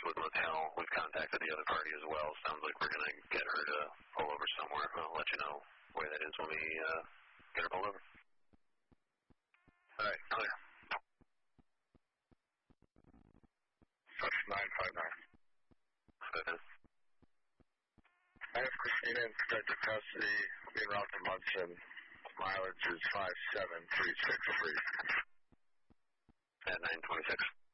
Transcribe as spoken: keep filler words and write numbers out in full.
Westwood Motel. We've contacted the other party as well. Sounds like we're going to get her to pull over somewhere. I'll let you know where that is when we uh, get her pulled over. All right, clear. Such nine five nine. Okay. I have Christina in protective custody. Being route to Munson. Mileage is five seven three six three. At nine twenty-six.